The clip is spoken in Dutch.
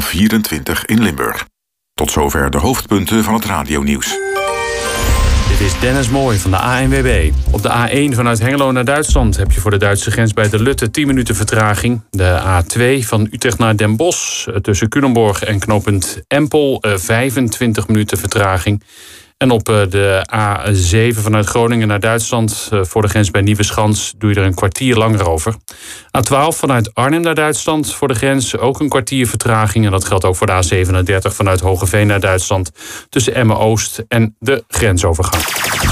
24 in Limburg. Tot zover de hoofdpunten van het radionieuws. Dit is Dennis Mooij van de ANWB. Op de A1 vanuit Hengelo naar Duitsland heb je voor de Duitse grens bij de Lutte 10 minuten vertraging. De A2 van Utrecht naar Den Bosch tussen Culemborg en knooppunt Empel 25 minuten vertraging. En op de A7 vanuit Groningen naar Duitsland voor de grens bij Nieuweschans doe je er een kwartier langer over. A12 vanuit Arnhem naar Duitsland voor de grens ook een kwartier vertraging. En dat geldt ook voor de A37 vanuit Hogeveen naar Duitsland tussen Emmen-Oost en de grensovergang.